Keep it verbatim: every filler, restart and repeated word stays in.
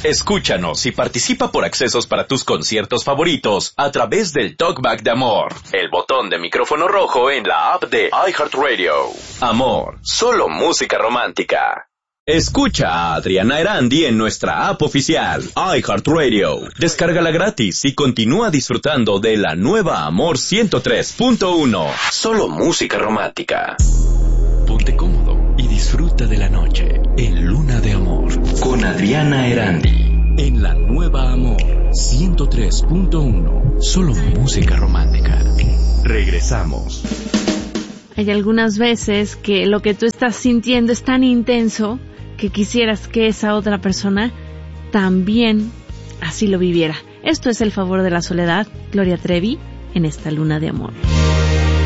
Escúchanos y participa por accesos para tus conciertos favoritos a través del Talkback de Amor, el botón de micrófono rojo en la app de iHeartRadio. Amor, solo música romántica. Escucha a Adriana Erandi en nuestra app oficial, iHeartRadio. Descárgala gratis y continúa disfrutando de la nueva Amor ciento tres punto uno. Solo música romántica. Ponte cómodo y disfruta de la noche en Luna de Amor con Adriana Erandi. En la nueva Amor ciento tres punto uno. Solo música romántica. Regresamos. Hay algunas veces que lo que tú estás sintiendo es tan intenso que quisieras que esa otra persona también así lo viviera. Esto es El favor de la soledad, Gloria Trevi, en esta Luna de Amor.